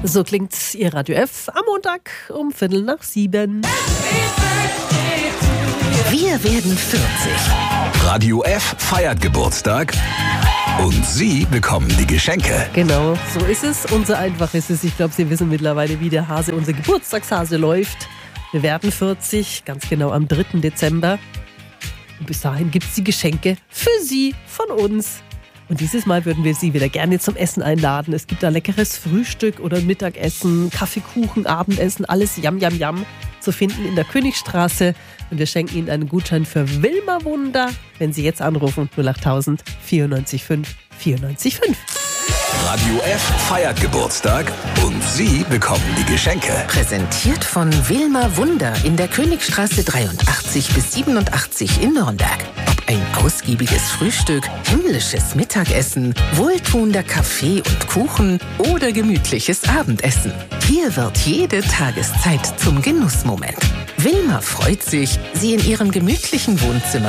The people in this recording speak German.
So klingt Ihr Radio F am Montag um 6:15. Wir werden 40. Radio F feiert Geburtstag und Sie bekommen die Geschenke. Genau, so ist es und so einfach ist es. Ich glaube, Sie wissen mittlerweile, wie der Hase, unser Geburtstagshase, läuft. Wir werden 40, ganz genau am 3. Dezember. Und bis dahin gibt es die Geschenke für Sie von uns. Und dieses Mal würden wir Sie wieder gerne zum Essen einladen. Es gibt da leckeres Frühstück oder Mittagessen, Kaffeekuchen, Abendessen, alles Yam, Yam, Yam zu finden in der Königstraße. Und wir schenken Ihnen einen Gutschein für Wilma Wunder, wenn Sie jetzt anrufen, 08000 94 5 94 5. Radio F feiert Geburtstag und Sie bekommen die Geschenke. Präsentiert von Wilma Wunder in der Königstraße 83 bis 87 in Nürnberg. Ob ein ausgiebiges Frühstück, himmlisches Mittagessen, wohltuender Kaffee und Kuchen oder gemütliches Abendessen. Hier wird jede Tageszeit zum Genussmoment. Wilma freut sich, Sie in Ihrem gemütlichen Wohnzimmer